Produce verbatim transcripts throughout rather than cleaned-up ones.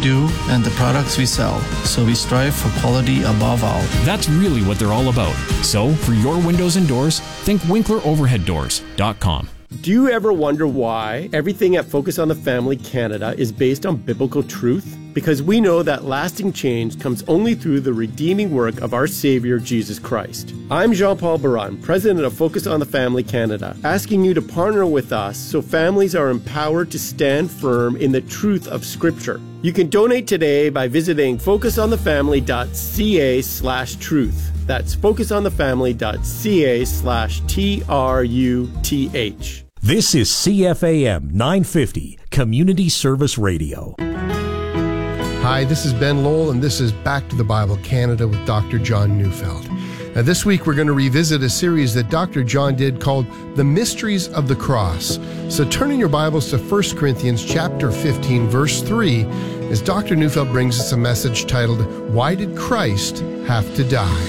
do and the products we sell, so we strive for quality above all. That's really what they're all about. So, for your windows and doors, think Winkler Overhead Doors dot com. Do you ever wonder why everything at Focus on the Family Canada is based on biblical truth? Because we know that lasting change comes only through the redeeming work of our Savior, Jesus Christ. I'm Jean-Paul Baran, President of Focus on the Family Canada, asking you to partner with us so families are empowered to stand firm in the truth of Scripture. You can donate today by visiting focusonthefamily.ca slash truth. That's focusonthefamily.ca slash T R U T H. This is C F A M nine fifty, Community Service Radio. Hi, this is Ben Lowell, and this is Back to the Bible Canada with Doctor John Neufeld. Now, this week we're going to revisit a series that Doctor John did called The Mysteries of the Cross. So turn in your Bibles to First Corinthians chapter fifteen, verse three, as Doctor Neufeld brings us a message titled, Why Did Christ Have to Die?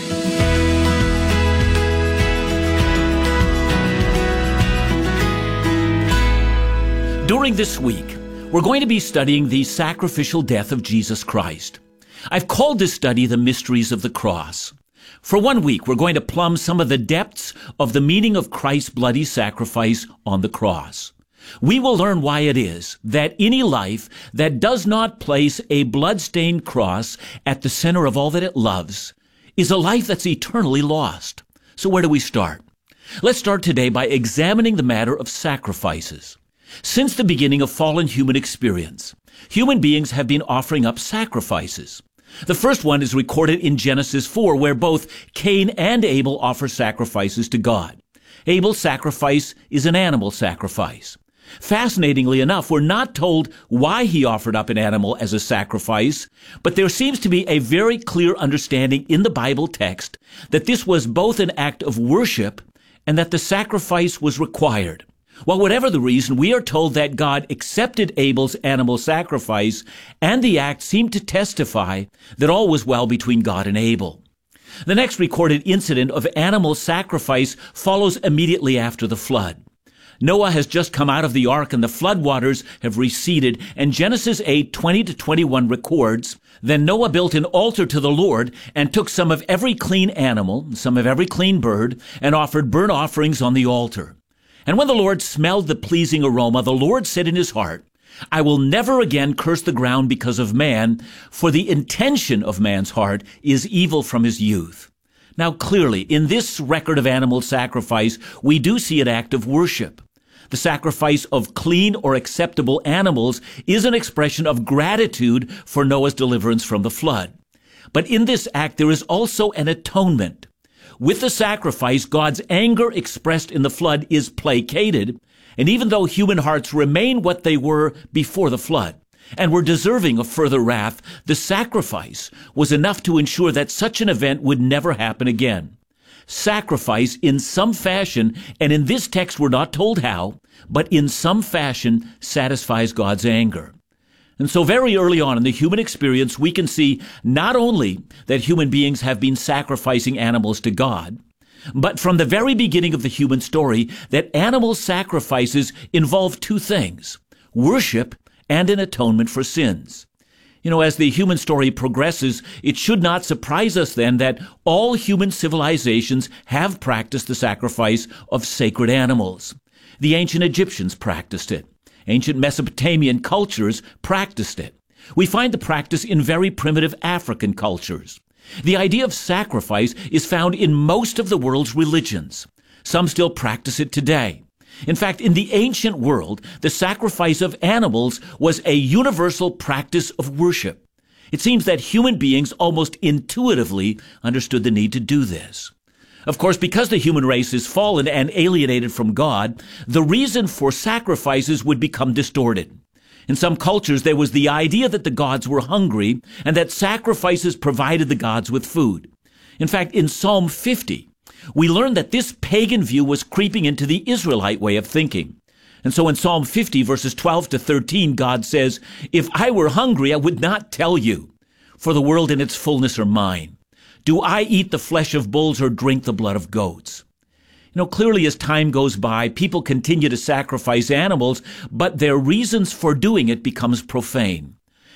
During this week, we're going to be studying the sacrificial death of Jesus Christ. I've called this study The Mysteries of the Cross. For one week, we're going to plumb some of the depths of the meaning of Christ's bloody sacrifice on the cross. We will learn why it is that any life that does not place a blood-stained cross at the center of all that it loves is a life that's eternally lost. So where do we start? Let's start today by examining the matter of sacrifices. Since the beginning of fallen human experience, human beings have been offering up sacrifices. The first one is recorded in Genesis four, where both Cain and Abel offer sacrifices to God. Abel's sacrifice is an animal sacrifice. Fascinatingly enough, we're not told why he offered up an animal as a sacrifice, but there seems to be a very clear understanding in the Bible text that this was both an act of worship and that the sacrifice was required. Well, whatever the reason, we are told that God accepted Abel's animal sacrifice, and the act seemed to testify that all was well between God and Abel. The next recorded incident of animal sacrifice follows immediately after the flood. Noah has just come out of the ark and the floodwaters have receded, and Genesis eight, twenty to twenty-one records, Then Noah built an altar to the Lord and took some of every clean animal, some of every clean bird, and offered burnt offerings on the altar. And when the Lord smelled the pleasing aroma, the Lord said in his heart, I will never again curse the ground because of man, for the intention of man's heart is evil from his youth. Now clearly, in this record of animal sacrifice, we do see an act of worship. The sacrifice of clean or acceptable animals is an expression of gratitude for Noah's deliverance from the flood. But in this act, there is also an atonement. With the sacrifice, God's anger expressed in the flood is placated, and even though human hearts remain what they were before the flood, and were deserving of further wrath, the sacrifice was enough to ensure that such an event would never happen again. Sacrifice in some fashion, and in this text we're not told how, but in some fashion satisfies God's anger. And so very early on in the human experience, we can see not only that human beings have been sacrificing animals to God, but from the very beginning of the human story, that animal sacrifices involve two things, worship and an atonement for sins. You know, as the human story progresses, it should not surprise us then that all human civilizations have practiced the sacrifice of sacred animals. The ancient Egyptians practiced it. Ancient Mesopotamian cultures practiced it. We find the practice in very primitive African cultures. The idea of sacrifice is found in most of the world's religions. Some still practice it today. In fact, in the ancient world, the sacrifice of animals was a universal practice of worship. It seems that human beings almost intuitively understood the need to do this. Of course, because the human race is fallen and alienated from God, the reason for sacrifices would become distorted. In some cultures, there was the idea that the gods were hungry and that sacrifices provided the gods with food. In fact, in Psalm fifty, we learn that this pagan view was creeping into the Israelite way of thinking. And so in Psalm fifty, verses twelve to thirteen, God says, If I were hungry, I would not tell you, for the world and its fullness are mine. Do I eat the flesh of bulls or drink the blood of goats? You know, clearly as time goes by, people continue to sacrifice animals, but their reasons for doing it becomes profane.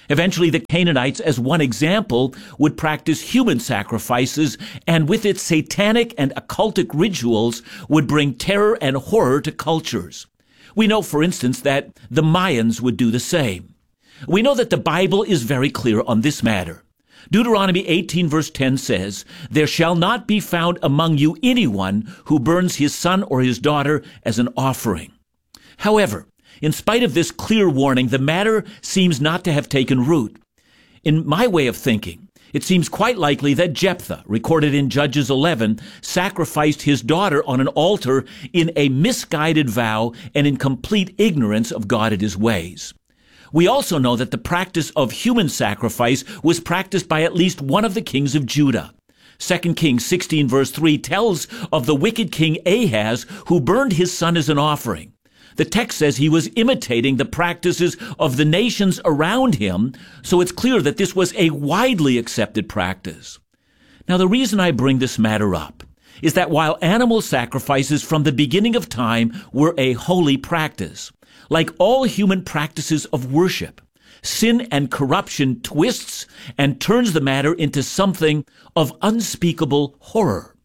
Eventually, the Canaanites, as one example, would practice human sacrifices, and with its satanic and occultic rituals would bring terror and horror to cultures. We know, for instance, that the Mayans would do the same. We know that the Bible is very clear on this matter. Deuteronomy eighteen verse ten says, "There shall not be found among you anyone who burns his son or his daughter as an offering." However, in spite of this clear warning, the matter seems not to have taken root. In my way of thinking, it seems quite likely that Jephthah, recorded in Judges eleven, sacrificed his daughter on an altar in a misguided vow and in complete ignorance of God and his ways. We also know that the practice of human sacrifice was practiced by at least one of the kings of Judah. Second Kings sixteen verse three tells of the wicked king Ahaz who burned his son as an offering. The text says he was imitating the practices of the nations around him, so it's clear that this was a widely accepted practice. Now, the reason I bring this matter up is that while animal sacrifices from the beginning of time were a holy practice, like all human practices of worship, sin and corruption twists and turns the matter into something of unspeakable horror.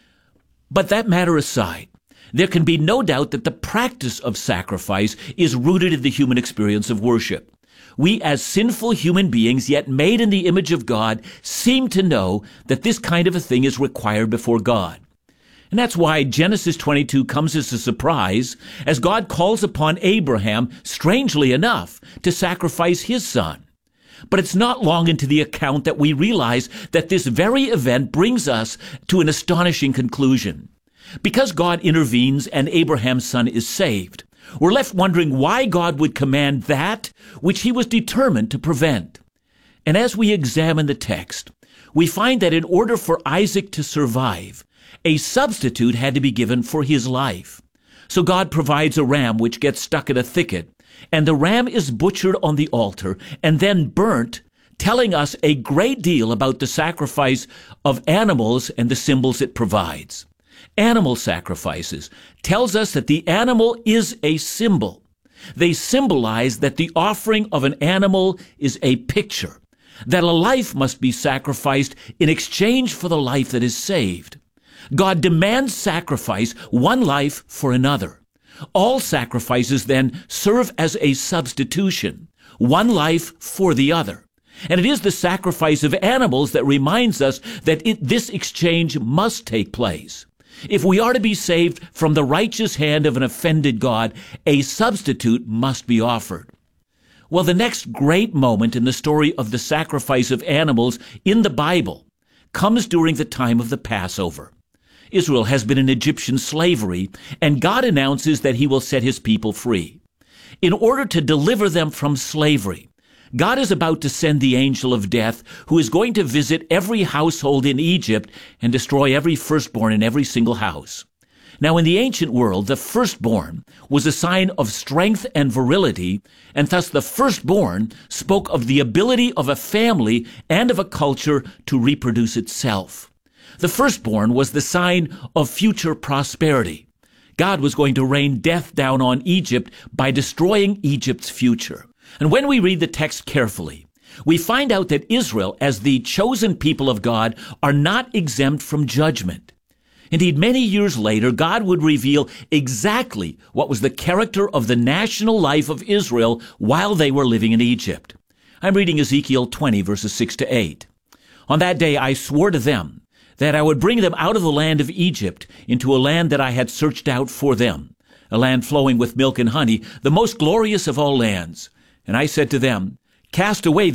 But that matter aside, there can be no doubt that the practice of sacrifice is rooted in the human experience of worship. We, as sinful human beings, yet made in the image of God, seem to know that this kind of a thing is required before God. And that's why Genesis twenty-two comes as a surprise, as God calls upon Abraham, strangely enough, to sacrifice his son. But it's not long into the account that we realize that this very event brings us to an astonishing conclusion. Because God intervenes and Abraham's son is saved, we're left wondering why God would command that which he was determined to prevent. And as we examine the text, we find that in order for Isaac to survive, a substitute had to be given for his life. So God provides a ram which gets stuck in a thicket, and the ram is butchered on the altar and then burnt, telling us a great deal about the sacrifice of animals and the symbols it provides. Animal sacrifices tells us that the animal is a symbol. They symbolize that the offering of an animal is a picture, that a life must be sacrificed in exchange for the life that is saved. God demands sacrifice, one life for another. All sacrifices then serve as a substitution, one life for the other. And it is the sacrifice of animals that reminds us that it, this exchange must take place. If we are to be saved from the righteous hand of an offended God, a substitute must be offered. Well, the next great moment in the story of the sacrifice of animals in the Bible comes during the time of the Passover. Israel has been in Egyptian slavery, and God announces that he will set his people free. In order to deliver them from slavery, God is about to send the angel of death, who is going to visit every household in Egypt and destroy every firstborn in every single house. Now, in the ancient world, the firstborn was a sign of strength and virility, and thus the firstborn spoke of the ability of a family and of a culture to reproduce itself. The firstborn was the sign of future prosperity. God was going to rain death down on Egypt by destroying Egypt's future. And when we read the text carefully, we find out that Israel, as the chosen people of God, are not exempt from judgment. Indeed, many years later, God would reveal exactly what was the character of the national life of Israel while they were living in Egypt. I'm reading Ezekiel twenty, verses six to eight. "On that day I swore to them that I would bring them out of the land of Egypt into a land that I had searched out for them, a land flowing with milk and honey, the most glorious of all lands. And I said to them, cast away